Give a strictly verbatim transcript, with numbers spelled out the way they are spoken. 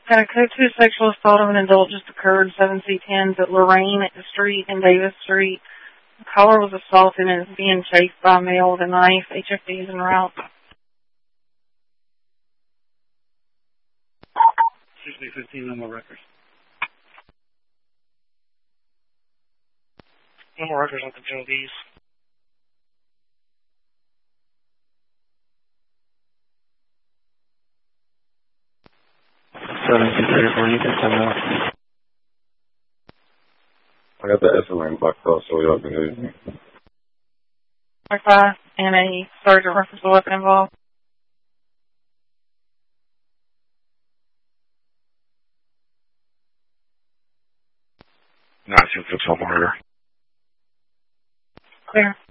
Got a code two sexual assault of an adult just occurred, seven C tens at Lorraine Street and Davis Street. The caller was assaulted and is being chased by a male with a knife. H F D is en route. sixty fifteen, no more records. No more records on the Joe B's. seven two three four, you can send that. I got the S M line blocked off, so we don't do anything. Wi-Fi and a sergeant reference a weapon involved. nine two six, murder. Clear.